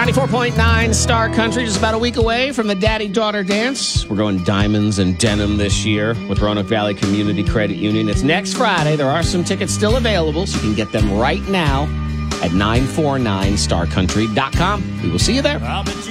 94.9 Star Country, just about a week away from the daddy-daughter dance. We're going diamonds and denim this year with Roanoke Valley Community Credit Union. It's next Friday. There are some tickets still available, so you can get them right now at 949starcountry.com. We will see you there.